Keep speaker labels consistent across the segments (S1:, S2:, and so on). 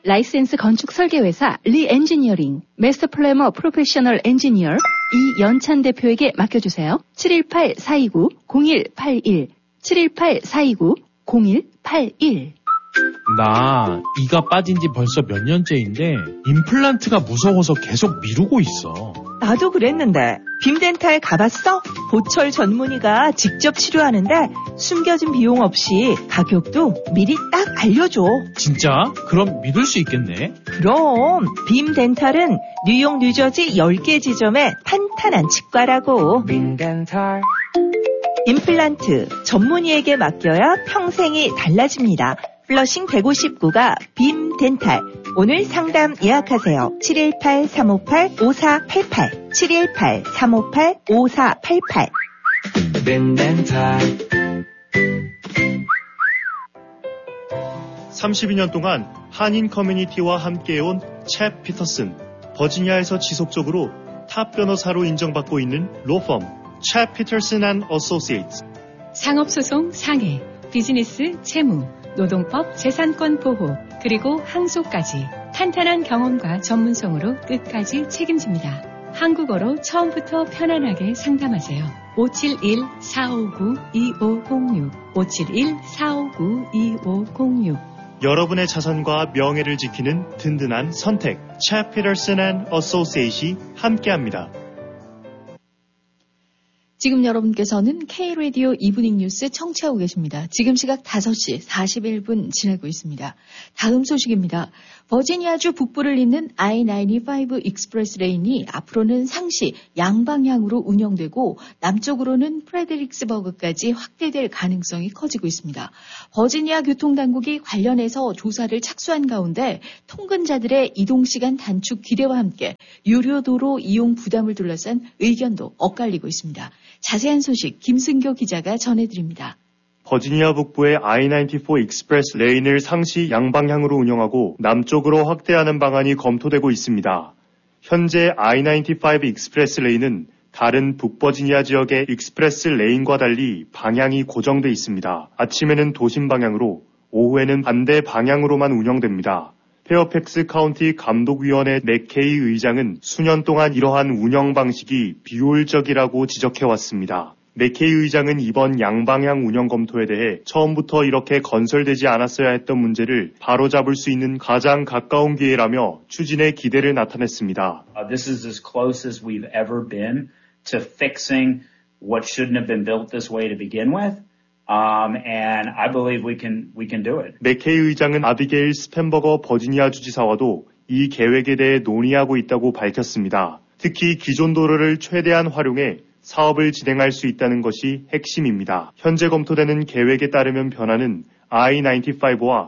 S1: 라이센스 건축 설계회사 리엔지니어링, 마스터 플래머 프로페셔널 엔지니어 이연찬 대표에게 맡겨주세요. 718-429-0181 718-429-0181
S2: 나 이가 빠진 지 벌써 몇 년째인데 임플란트가 무서워서 계속 미루고 있어.
S3: 나도 그랬는데 빔덴탈 가봤어? 보철 전문의가 직접 치료하는데 숨겨진 비용 없이 가격도 미리 딱 알려줘.
S2: 진짜? 그럼 믿을 수 있겠네.
S3: 그럼 빔덴탈은 뉴욕, 뉴저지 10개 지점에 탄탄한 치과라고.
S4: 빔덴탈
S3: 임플란트 전문의에게 맡겨야 평생이 달라집니다. 플러싱 159가 빔덴탈. 오늘 상담 예약하세요. 718-358-5488 718-358-5488
S4: 빔덴탈
S5: 32년 동안 한인 커뮤니티와 함께해온 챕 피터슨. 버지니아에서 지속적으로 탑 변호사로 인정받고 있는 로펌 챕 피터슨 앤 어소시에이츠.
S6: 상업소송 상해, 비즈니스 채무, 노동법 재산권 보호, 그리고 항소까지 탄탄한 경험과 전문성으로 끝까지 책임집니다. 한국어로 처음부터 편안하게 상담하세요. 571-459-2506 571-459-2506
S5: 여러분의 자산과 명예를 지키는 든든한 선택 챕 피터슨 앤 어소시에이츠이 함께합니다.
S7: 지금 여러분께서는 K-라디오 이브닝 뉴스 청취하고 계십니다. 지금 시각 5시 41분 지나고 있습니다. 다음 소식입니다. 버지니아주 북부를 잇는 I-95 익스프레스 레인이 앞으로는 상시 양방향으로 운영되고 남쪽으로는 프레데릭스버그까지 확대될 가능성이 커지고 있습니다. 버지니아 교통당국이 관련해서 조사를 착수한 가운데 통근자들의 이동시간 단축 기대와 함께 유료도로 이용 부담을 둘러싼 의견도 엇갈리고 있습니다. 자세한 소식 김승교 기자가 전해드립니다.
S5: 버지니아 북부의 I-94 익스프레스 레인을 상시 양방향으로 운영하고 남쪽으로 확대하는 방안이 검토되고 있습니다. 현재 I-95 익스프레스 레인은 다른 북버지니아 지역의 익스프레스 레인과 달리 방향이 고정돼 있습니다. 아침에는 도심 방향으로, 오후에는 반대 방향으로만 운영됩니다. 페어팩스 카운티 감독위원회 맥케이 의장은 수년 동안 이러한 운영 방식이 비효율적이라고 지적해왔습니다. 맥케이 의장은 이번 양방향 운영 검토에 대해 처음부터 이렇게 건설되지 않았어야 했던 문제를 바로잡을 수 있는 가장 가까운 기회라며 추진의 기대를 나타냈습니다.
S8: This is as close as we've ever been to fixing what shouldn't have been built this way to begin with. And I believe we can do it.
S5: 맥케이 의장은 아비게일 스펜버거 버지니아 주지사와도 이 계획에 대해 논의하고 있다고 밝혔습니다. 특히 기존 도로를 최대한 활용해 사업을 진행할 수 있다는 것이 핵심입니다. 현재 검토되는 계획에 따르면 변화는 I-95와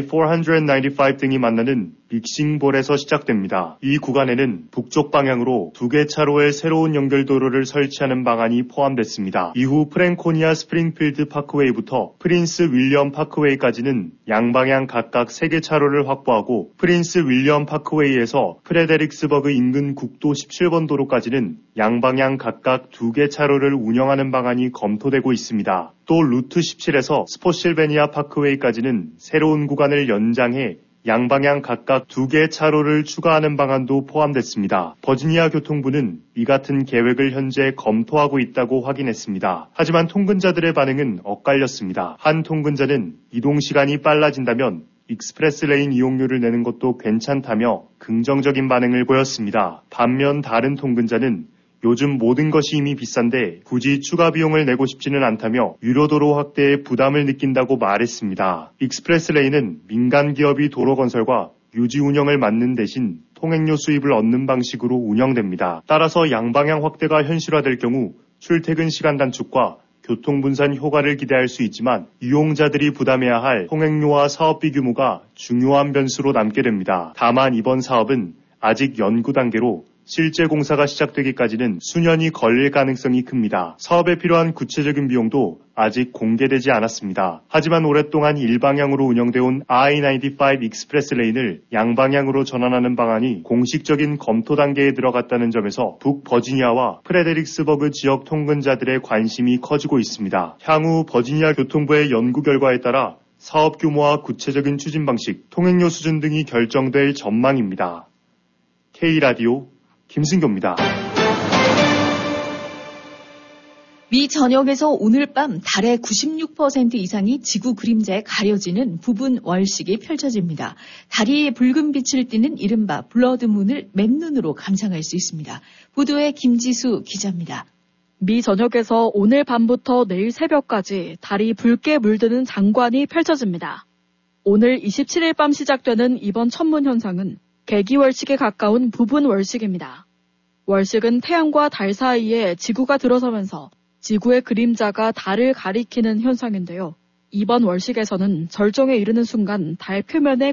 S5: I-495 등이 만나는 믹싱볼에서 시작됩니다. 이 구간에는 북쪽 방향으로 2개 차로의 새로운 연결도로를 설치하는 방안이 포함됐습니다. 이후 프랭코니아 스프링필드 파크웨이부터 프린스 윌리엄 파크웨이까지는 양방향 각각 3개 차로를 확보하고 프린스 윌리엄 파크웨이에서 프레데릭스버그 인근 국도 17번 도로까지는 양방향 각각 2개 차로를 운영하는 방안이 검토되고 있습니다. 또 루트 17에서 스포실베니아 파크웨이까지는 새로운 구간을 연장해 양방향 각각 2개 차로를 추가하는 방안도 포함됐습니다. 버지니아 교통부는 이 같은 계획을 현재 검토하고 있다고 확인했습니다. 하지만 통근자들의 반응은 엇갈렸습니다. 한 통근자는 이동시간이 빨라진다면 익스프레스 레인 이용료를 내는 것도 괜찮다며 긍정적인 반응을 보였습니다. 반면 다른 통근자는 요즘 모든 것이 이미 비싼데 굳이 추가 비용을 내고 싶지는 않다며 유료도로 확대에 부담을 느낀다고 말했습니다. 익스프레스 레인은 민간 기업이 도로 건설과 유지 운영을 맡는 대신 통행료 수입을 얻는 방식으로 운영됩니다. 따라서 양방향 확대가 현실화될 경우 출퇴근 시간 단축과 교통 분산 효과를 기대할 수 있지만 이용자들이 부담해야 할 통행료와 사업비 규모가 중요한 변수로 남게 됩니다. 다만 이번 사업은 아직 연구 단계로 실제 공사가 시작되기까지는 수년이 걸릴 가능성이 큽니다. 사업에 필요한 구체적인 비용도 아직 공개되지 않았습니다. 하지만 오랫동안 일방향으로 운영되어온 I-95 익스프레스 레인을 양방향으로 전환하는 방안이 공식적인 검토 단계에 들어갔다는 점에서 북버지니아와 프레데릭스버그 지역 통근자들의 관심이 커지고 있습니다. 향후 버지니아 교통부의 연구 결과에 따라 사업 규모와 구체적인 추진 방식, 통행료 수준 등이 결정될 전망입니다. K라디오 김승교입니다.
S7: 미 전역에서 오늘 밤 달의 96% 이상이 지구 그림자에 가려지는 부분 월식이 펼쳐집니다. 다리에 붉은 빛을 띠는 이른바 블러드문을 맨눈으로 감상할 수 있습니다. 보도에 김지수 기자입니다.
S9: 미 전역에서 오늘 밤부터 내일 새벽까지 달이 붉게 물드는 장관이 펼쳐집니다. 오늘 27일 밤 시작되는 이번 천문 현상은 개기월식에 가까운 부분 월식입니다. 월식은 태양과 달 사이에 지구가 들어서면서 지구의 그림자가 달을 가리키는 현상인데요. 이번 월식에서는 절정에 이르는 순간 달 표면의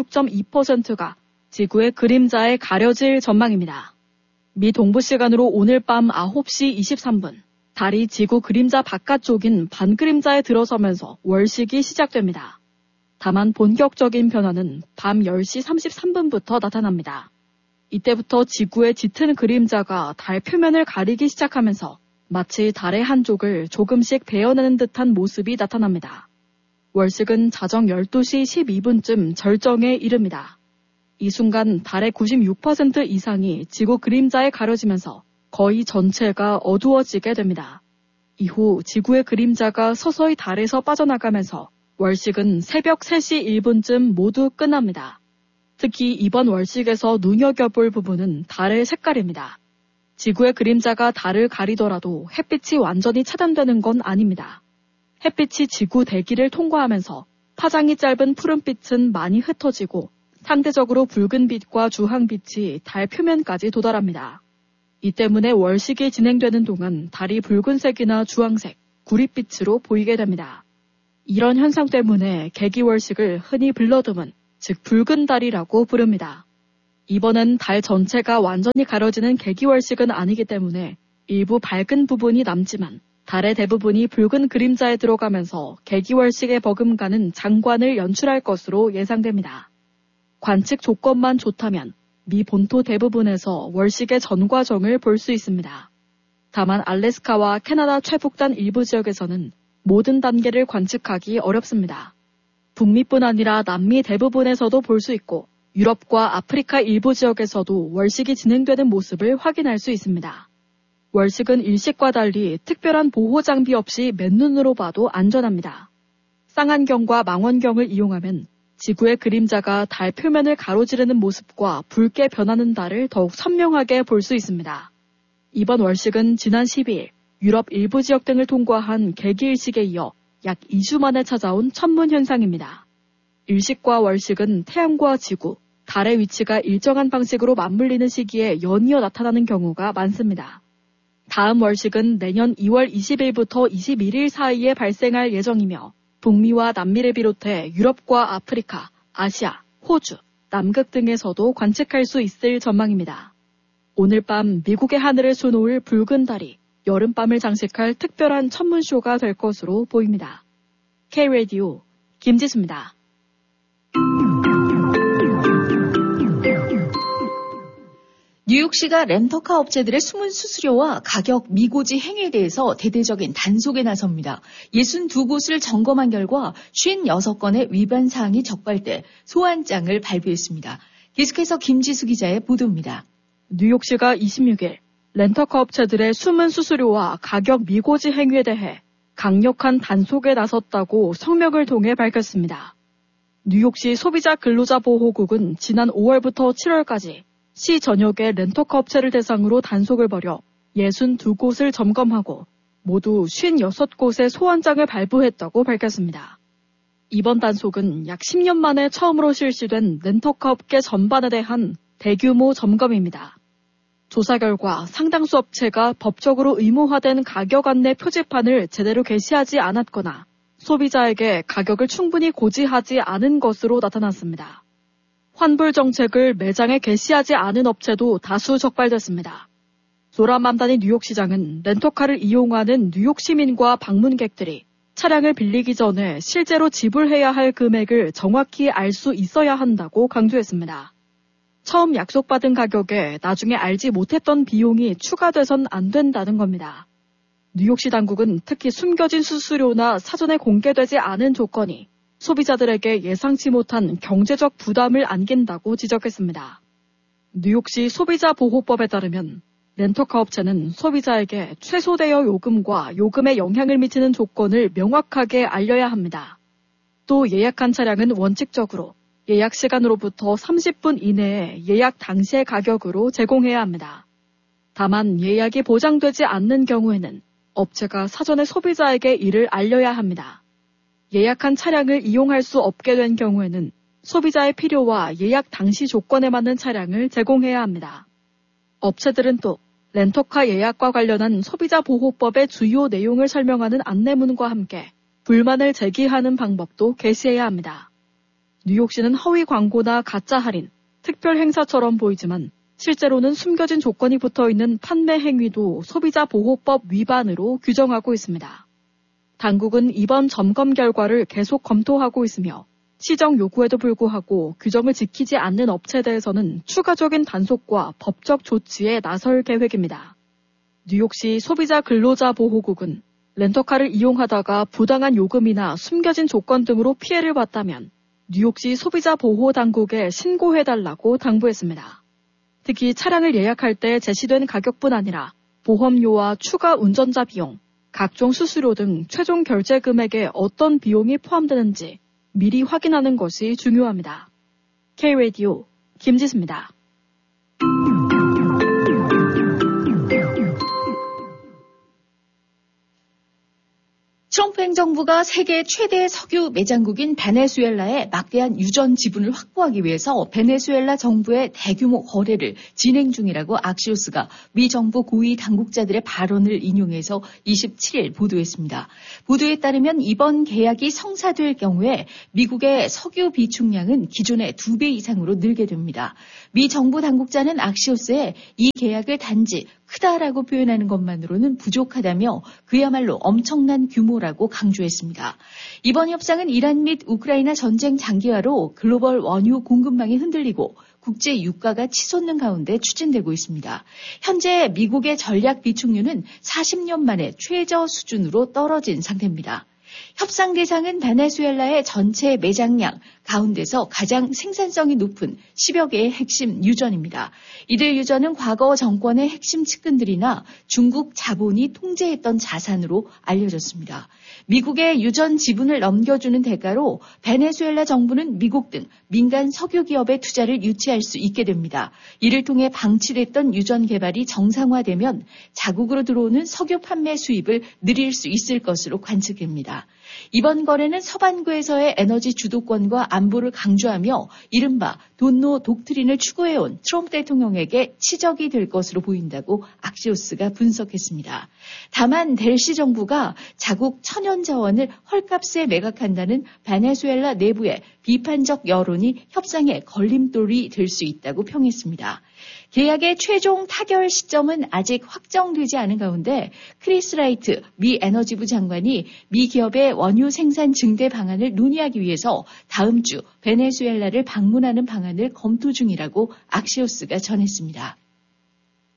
S9: 96.2%가 지구의 그림자에 가려질 전망입니다. 미 동부 시간으로 오늘 밤 9시 23분, 달이 지구 그림자 바깥쪽인 반그림자에 들어서면서 월식이 시작됩니다. 다만 본격적인 변화는 밤 10시 33분부터 나타납니다. 이때부터 지구의 짙은 그림자가 달 표면을 가리기 시작하면서 마치 달의 한쪽을 조금씩 베어내는 듯한 모습이 나타납니다. 월식은 자정 12시 12분쯤 절정에 이릅니다. 이 순간 달의 96% 이상이 지구 그림자에 가려지면서 거의 전체가 어두워지게 됩니다. 이후 지구의 그림자가 서서히 달에서 빠져나가면서 월식은 새벽 3시 1분쯤 모두 끝납니다. 특히 이번 월식에서 눈여겨볼 부분은 달의 색깔입니다. 지구의 그림자가 달을 가리더라도 햇빛이 완전히 차단되는 건 아닙니다. 햇빛이 지구 대기를 통과하면서 파장이 짧은 푸른빛은 많이 흩어지고 상대적으로 붉은 빛과 주황빛이 달 표면까지 도달합니다. 이 때문에 월식이 진행되는 동안 달이 붉은색이나 주황색, 구릿빛으로 보이게 됩니다. 이런 현상 때문에 개기월식을 흔히 블러드문, 즉 붉은 달이라고 부릅니다. 이번엔 달 전체가 완전히 가려지는 개기월식은 아니기 때문에 일부 밝은 부분이 남지만 달의 대부분이 붉은 그림자에 들어가면서 개기월식에 버금가는 장관을 연출할 것으로 예상됩니다. 관측 조건만 좋다면 미 본토 대부분에서 월식의 전 과정을 볼 수 있습니다. 다만 알래스카와 캐나다 최북단 일부 지역에서는 모든 단계를 관측하기 어렵습니다. 북미뿐 아니라 남미 대부분에서도 볼 수 있고 유럽과 아프리카 일부 지역에서도 월식이 진행되는 모습을 확인할 수 있습니다. 월식은 일식과 달리 특별한 보호 장비 없이 맨눈으로 봐도 안전합니다. 쌍안경과 망원경을 이용하면 지구의 그림자가 달 표면을 가로지르는 모습과 붉게 변하는 달을 더욱 선명하게 볼 수 있습니다. 이번 월식은 지난 12일 유럽 일부 지역 등을 통과한 개기일식에 이어 약 2주 만에 찾아온 천문 현상입니다. 일식과 월식은 태양과 지구, 달의 위치가 일정한 방식으로 맞물리는 시기에 연이어 나타나는 경우가 많습니다. 다음 월식은 내년 2월 20일부터 21일 사이에 발생할 예정이며 북미와 남미를 비롯해 유럽과 아프리카, 아시아, 호주, 남극 등에서도 관측할 수 있을 전망입니다. 오늘 밤 미국의 하늘을 수놓을 붉은 달이 여름밤을 장식할 특별한 천문쇼가 될 것으로 보입니다. K라디오 김지수입니다.
S7: 뉴욕시가 렌터카 업체들의 숨은 수수료와 가격 미고지 행위에 대해서 대대적인 단속에 나섭니다. 62곳을 점검한 결과 56건의 위반 사항이 적발돼 소환장을 발부했습니다. 계속해서 김지수 기자의 보도입니다.
S9: 뉴욕시가 26일 렌터카 업체들의 숨은 수수료와 가격 미고지 행위에 대해 강력한 단속에 나섰다고 성명을 통해 밝혔습니다. 뉴욕시 소비자 근로자 보호국은 지난 5월부터 7월까지 시 전역의 렌터카 업체를 대상으로 단속을 벌여 62곳을 점검하고 모두 56곳의 소환장을 발부했다고 밝혔습니다. 이번 단속은 약 10년 만에 처음으로 실시된 렌터카 업계 전반에 대한 대규모 점검입니다. 조사 결과 상당수 업체가 법적으로 의무화된 가격 안내 표지판을 제대로 게시하지 않았거나 소비자에게 가격을 충분히 고지하지 않은 것으로 나타났습니다. 환불 정책을 매장에 게시하지 않은 업체도 다수 적발됐습니다. 조란 맘다니 뉴욕시장은 렌터카를 이용하는 뉴욕 시민과 방문객들이 차량을 빌리기 전에 실제로 지불해야 할 금액을 정확히 알 수 있어야 한다고 강조했습니다. 처음 약속받은 가격에 나중에 알지 못했던 비용이 추가돼선 안 된다는 겁니다. 뉴욕시 당국은 특히 숨겨진 수수료나 사전에 공개되지 않은 조건이 소비자들에게 예상치 못한 경제적 부담을 안긴다고 지적했습니다. 뉴욕시 소비자보호법에 따르면 렌터카 업체는 소비자에게 최소 대여 요금과 요금에 영향을 미치는 조건을 명확하게 알려야 합니다. 또 예약한 차량은 원칙적으로 예약 시간으로부터 30분 이내에 예약 당시의 가격으로 제공해야 합니다. 다만 예약이 보장되지 않는 경우에는 업체가 사전에 소비자에게 이를 알려야 합니다. 예약한 차량을 이용할 수 없게 된 경우에는 소비자의 필요와 예약 당시 조건에 맞는 차량을 제공해야 합니다. 업체들은 또 렌터카 예약과 관련한 소비자보호법의 주요 내용을 설명하는 안내문과 함께 불만을 제기하는 방법도 게시해야 합니다. 뉴욕시는 허위 광고나 가짜 할인, 특별 행사처럼 보이지만 실제로는 숨겨진 조건이 붙어있는 판매 행위도 소비자보호법 위반으로 규정하고 있습니다. 당국은 이번 점검 결과를 계속 검토하고 있으며 시정 요구에도 불구하고 규정을 지키지 않는 업체에 대해서는 추가적인 단속과 법적 조치에 나설 계획입니다. 뉴욕시 소비자 근로자 보호국은 렌터카를 이용하다가 부당한 요금이나 숨겨진 조건 등으로 피해를 봤다면 뉴욕시 소비자 보호 당국에 신고해달라고 당부했습니다. 특히 차량을 예약할 때 제시된 가격뿐 아니라 보험료와 추가 운전자 비용, 각종 수수료 등 최종 결제 금액에 어떤 비용이 포함되는지 미리 확인하는 것이 중요합니다. K-라디오 김지수입니다.
S7: 트럼프 행정부가 세계 최대 석유 매장국인 베네수엘라에 막대한 유전 지분을 확보하기 위해서 베네수엘라 정부의 대규모 거래를 진행 중이라고 악시오스가 미 정부 고위 당국자들의 발언을 인용해서 27일 보도했습니다. 보도에 따르면 이번 계약이 성사될 경우에 미국의 석유 비축량은 기존의 2배 이상으로 늘게 됩니다. 미 정부 당국자는 악시오스에 이 계약을 단지 크다라고 표현하는 것만으로는 부족하다며 그야말로 엄청난 규모라고 강조했습니다. 이번 협상은 이란 및 우크라이나 전쟁 장기화로 글로벌 원유 공급망이 흔들리고 국제 유가가 치솟는 가운데 추진되고 있습니다. 현재 미국의 전략 비축유는 40년 만에 최저 수준으로 떨어진 상태입니다. 협상 대상은 베네수엘라의 전체 매장량 가운데서 가장 생산성이 높은 10여 개의 핵심 유전입니다. 이들 유전은 과거 정권의 핵심 측근들이나 중국 자본이 통제했던 자산으로 알려졌습니다. 미국의 유전 지분을 넘겨주는 대가로 베네수엘라 정부는 미국 등 민간 석유 기업의 투자를 유치할 수 있게 됩니다. 이를 통해 방치됐던 유전 개발이 정상화되면 자국으로 들어오는 석유 판매 수입을 늘릴 수 있을 것으로 관측됩니다. 이번 거래는 서반구에서의 에너지 주도권과 안보를 강조하며 이른바 돈노 독트린을 추구해온 트럼프 대통령에게 치적이 될 것으로 보인다고 악시오스가 분석했습니다. 다만 델시 정부가 자국 천연 자원을 헐값에 매각한다는 베네수엘라 내부의 비판적 여론이 협상의 걸림돌이 될 수 있다고 평했습니다. 계약의 최종 타결 시점은 아직 확정되지 않은 가운데 크리스 라이트 미 에너지부 장관이 미 기업의 원유 생산 증대 방안을 논의하기 위해서 다음 주 베네수엘라를 방문하는 방안을 검토 중이라고 악시오스가 전했습니다.